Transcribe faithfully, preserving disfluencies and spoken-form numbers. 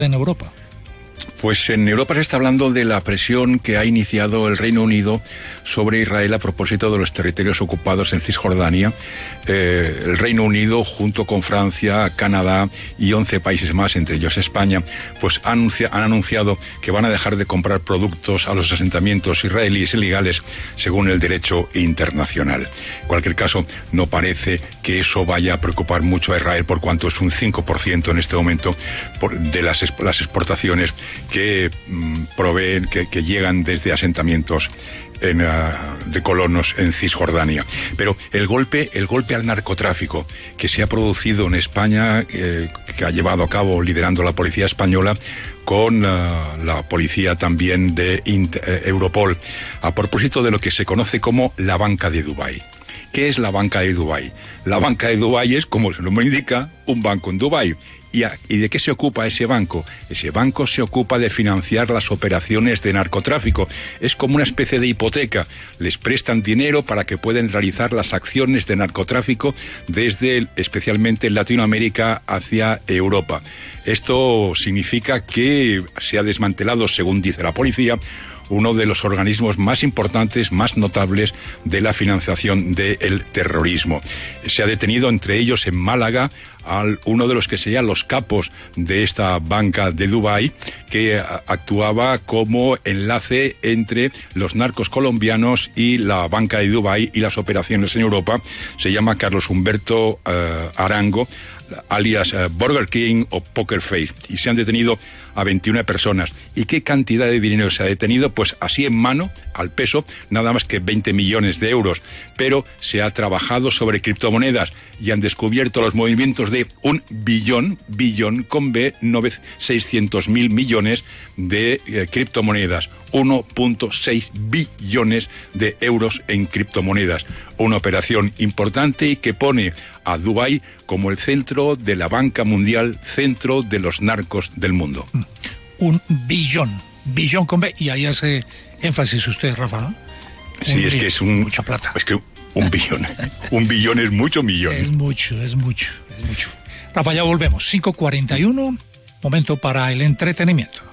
en Europa? Pues en Europa se está hablando de la presión que ha iniciado el Reino Unido sobre Israel a propósito de los territorios ocupados en Cisjordania. Eh, el Reino Unido, junto con Francia, Canadá y once países más, entre ellos España, pues anuncia, han anunciado que van a dejar de comprar productos a los asentamientos israelíes ilegales según el derecho internacional. En cualquier caso, no parece que eso vaya a preocupar mucho a Israel, por cuanto es un cinco por ciento en este momento por, de las, las exportaciones que mmm, proveen, que, que llegan desde asentamientos en, uh, de colonos en Cisjordania. Pero el golpe, el golpe al narcotráfico que se ha producido en España, eh, que ha llevado a cabo liderando la policía española, con uh, la policía también de Int, eh, Europol, a propósito de lo que se conoce como la banca de Dubái. ¿Qué es la banca de Dubái? La banca de Dubái es, como su nombre indica, un banco en Dubái. ¿Y, a, ¿Y de qué se ocupa ese banco? Ese banco se ocupa de financiar las operaciones de narcotráfico. Es como una especie de hipoteca. Les prestan dinero para que puedan realizar las acciones de narcotráfico desde, especialmente en Latinoamérica, hacia Europa. Esto significa que se ha desmantelado, según dice la policía, uno de los organismos más importantes, más notables de la financiación del terrorismo. Se ha detenido, entre ellos en Málaga, a uno de los que serían los capos de esta banca de Dubái, que actuaba como enlace entre los narcos colombianos y la banca de Dubái y las operaciones en Europa. Se llama Carlos Humberto uh, Arango, alias uh, Burger King o Poker Face, y se han detenido a veintiuna personas. ¿Y qué cantidad de dinero se ha detenido? Pues así en mano, al peso, nada más que veinte millones de euros. Pero se ha trabajado sobre criptomonedas y han descubierto los movimientos de un billón, billón con B, seiscientos mil millones de eh, criptomonedas. uno punto seis billones de euros en criptomonedas. Una operación importante y que pone a Dubái como el centro de la banca mundial, centro de los narcos del mundo. Un billón, billón con B, y ahí hace énfasis usted, Rafa, ¿no? Sí, un es que es un... Mucha plata. Es que un billón, un billón es mucho millón. Es mucho, es mucho, es mucho. Rafa, ya volvemos, cinco cuarenta y uno, momento para el entretenimiento.